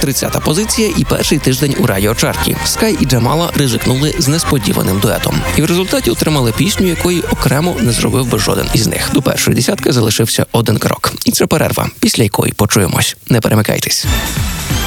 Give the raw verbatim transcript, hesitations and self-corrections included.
тридцята позиція і перший тиждень у радіочарті. Скай і Джамала ризикнули з несподіваним дуетом. І в результаті отримали пісню, якої окремо не зробив би жоден із них. До першої десятки залишився один крок. І це перерва, після якої почуємось. Не перемикайтесь.